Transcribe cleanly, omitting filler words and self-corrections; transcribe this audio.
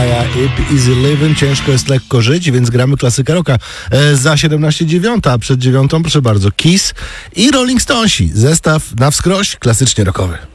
Mariah, It Easy Living. Ciężko jest lekko żyć, więc gramy klasykę rocka. Za 17:09, a przed 9, proszę bardzo, Kiss i Rolling Stonesi. Zestaw na wskroś klasycznie rockowy.